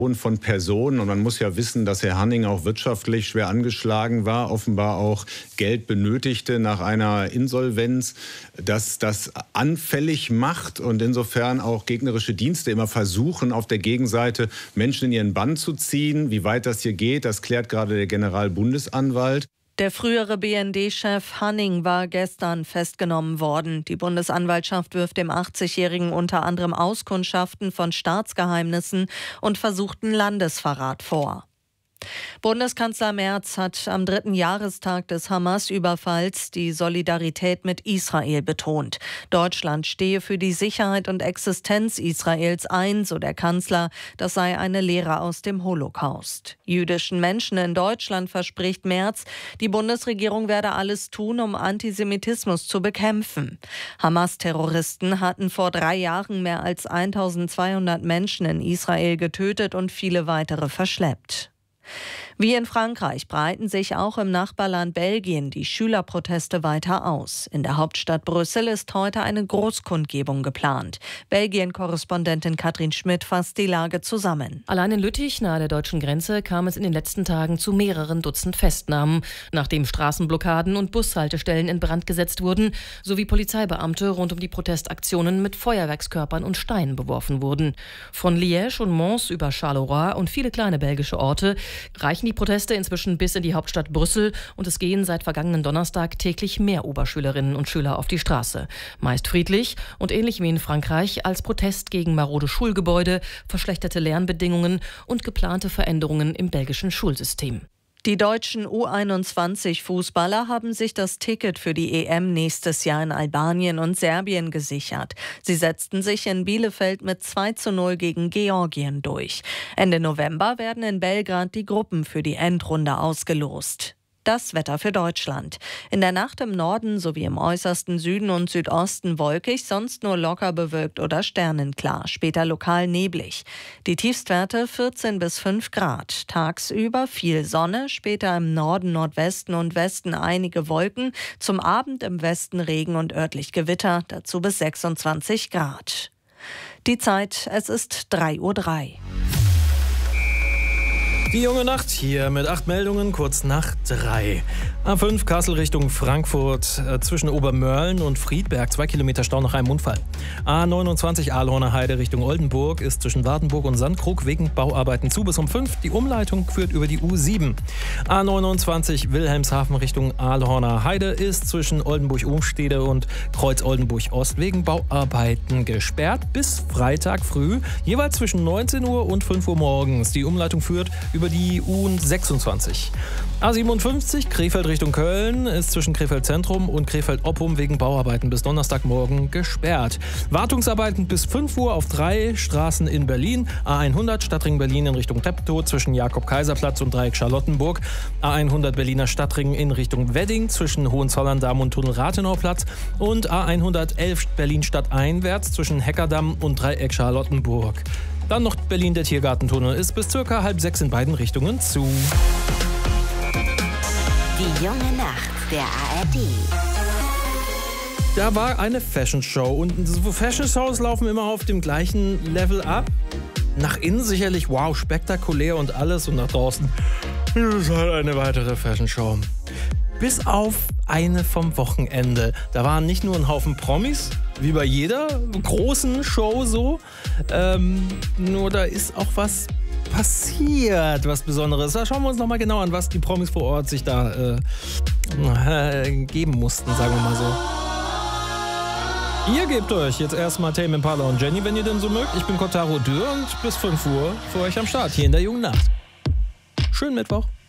von Personen. Und man muss ja wissen, dass Herr Hanning auch wirtschaftlich schwer angeschlagen war, offenbar auch Geld benötigte nach einer Insolvenz, dass das anfällig macht und insofern auch gegnerische Dienste immer versuchen, auf der Gegenseite Menschen in ihren Bann zu ziehen. Wie weit das hier geht, das klärt gerade der Generalbundesanwalt. Der frühere BND-Chef Hanning war gestern festgenommen worden. Die Bundesanwaltschaft wirft dem 80-Jährigen unter anderem Auskundschaften von Staatsgeheimnissen und versuchten Landesverrat vor. Bundeskanzler Merz hat am 3. Jahrestag des Hamas-Überfalls die Solidarität mit Israel betont. Deutschland stehe für die Sicherheit und Existenz Israels ein, so der Kanzler. Das sei eine Lehre aus dem Holocaust. Jüdischen Menschen in Deutschland verspricht Merz, die Bundesregierung werde alles tun, um Antisemitismus zu bekämpfen. Hamas-Terroristen hatten vor 3 Jahren mehr als 1200 Menschen in Israel getötet und viele weitere verschleppt. Wie in Frankreich breiten sich auch im Nachbarland Belgien die Schülerproteste weiter aus. In der Hauptstadt Brüssel ist heute eine Großkundgebung geplant. Belgien-Korrespondentin Katrin Schmidt fasst die Lage zusammen. Allein in Lüttich, nahe der deutschen Grenze, kam es in den letzten Tagen zu mehreren Dutzend Festnahmen, nachdem Straßenblockaden und Bushaltestellen in Brand gesetzt wurden, sowie Polizeibeamte rund um die Protestaktionen mit Feuerwerkskörpern und Steinen beworfen wurden. Von Liège und Mons über Charleroi und viele kleine belgische Orte reichen die Proteste inzwischen bis in die Hauptstadt Brüssel und es gehen seit vergangenen Donnerstag täglich mehr Oberschülerinnen und Schüler auf die Straße. Meist friedlich und ähnlich wie in Frankreich als Protest gegen marode Schulgebäude, verschlechterte Lernbedingungen und geplante Veränderungen im belgischen Schulsystem. Die deutschen U21-Fußballer haben sich das Ticket für die EM nächstes Jahr in Albanien und Serbien gesichert. Sie setzten sich in Bielefeld mit 2:0 gegen Georgien durch. Ende November werden in Belgrad die Gruppen für die Endrunde ausgelost. Das Wetter für Deutschland. In der Nacht im Norden sowie im äußersten Süden und Südosten wolkig, sonst nur locker bewölkt oder sternenklar, später lokal neblig. Die Tiefstwerte 14 bis 5 Grad. Tagsüber viel Sonne, später im Norden, Nordwesten und Westen einige Wolken, zum Abend im Westen Regen und örtlich Gewitter, dazu bis 26 Grad. Die Zeit, es ist 3:03 Uhr. Die junge Nacht hier mit 8 Meldungen, kurz nach 3. A5 Kassel Richtung Frankfurt zwischen Obermörlen und Friedberg. 2 Kilometer Stau nach einem Unfall. A29 Ahlhorner Heide Richtung Oldenburg ist zwischen Wardenburg und Sandkrug wegen Bauarbeiten zu bis um 5. Die Umleitung führt über die U7. A29 Wilhelmshaven Richtung Ahlhorner Heide ist zwischen Oldenburg-Umstede und Kreuz-Oldenburg-Ost wegen Bauarbeiten gesperrt bis Freitag früh, jeweils zwischen 19 Uhr und 5 Uhr morgens. Die Umleitung führt über die U26. A57 Krefeld Richtung Köln ist zwischen Krefeld Zentrum und Krefeld Oppum wegen Bauarbeiten bis Donnerstagmorgen gesperrt. Wartungsarbeiten bis 5 Uhr auf 3 Straßen in Berlin. A100 Stadtring Berlin in Richtung Treptow zwischen Jakob-Kaiser-Platz und Dreieck Charlottenburg. A100 Berliner Stadtring in Richtung Wedding zwischen Hohenzollern-Damm und Tunnel Rathenauplatz. Und A111 Berlin stadteinwärts zwischen Heckerdamm und Dreieck Charlottenburg. Dann noch Berlin, der Tiergartentunnel ist bis ca. 5:30 in beiden Richtungen zu. Die junge Nacht der ARD. Da war eine Fashion Show und Fashion Shows laufen immer auf dem gleichen Level ab. Nach innen sicherlich, wow, spektakulär und alles und nach draußen ist halt eine weitere Fashion Show. Bis auf eine vom Wochenende. Da waren nicht nur ein Haufen Promis, wie bei jeder großen Show so, nur da ist auch was passiert, was Besonderes. Da schauen wir uns nochmal genau an, was die Promis vor Ort sich da geben mussten, sagen wir mal so. Ihr gebt euch jetzt erstmal Tame Impala und Jenny, wenn ihr denn so mögt. Ich bin Kotaro Dürr und bis 5 Uhr für euch am Start hier in der jungen Nacht. Schönen Mittwoch.